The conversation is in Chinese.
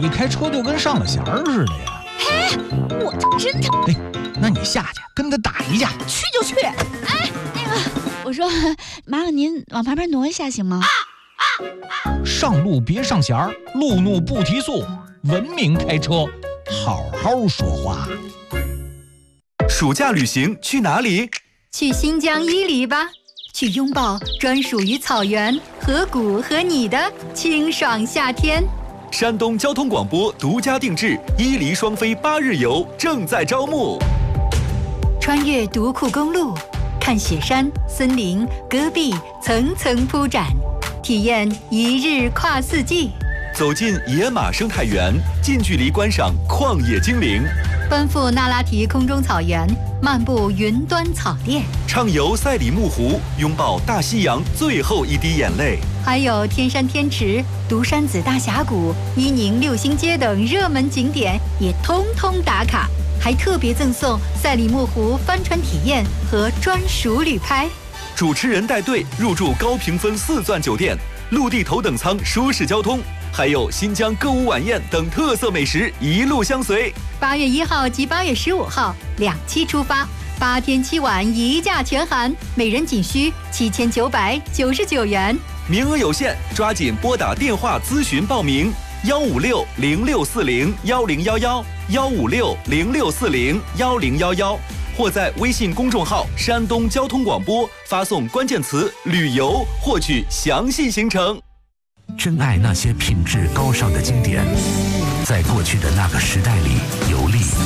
一开车就跟上了弦儿似的呀。 嘿，我真的。 哎，那你下去跟他打一架。 去就去。哎，那个，我说，麻烦您往旁边挪一下行吗？ 上路别上弦儿，路怒不提速，文明开车，好好说话。 暑假旅行去哪里？ 去新疆伊犁吧，去拥抱专属于草原、河谷和你的清爽夏天。 山东交通广播独家定制伊犁双飞8日游正在招募。 穿越独库公路，看雪山、森林、戈壁层层铺展，体验一日跨4季。 走进野马生态园，近距离观赏旷野精灵。 奔赴那拉提空中草原，漫步云端草甸， 畅游赛里木湖，拥抱大西洋最后一滴眼泪。 还有天山天池、独山子大峡谷、伊宁6星街等热门景点也通通打卡，还特别赠送赛里木湖帆船体验和专属旅拍。 主持人带队入住高评分4钻酒店，陆地头等舱舒适交通，还有新疆歌舞晚宴等特色美食一路相随。 8月1号及8月15号2期出发，8天7晚1价全含，每人仅需7999元。 名额有限，抓紧拨打电话咨询报名：156-0640-1011，156-0640-1011，或在微信公众号山东交通广播发送关键词旅游获取详细行程。 珍爱那些品质高尚的经典，在过去的那个时代里游历。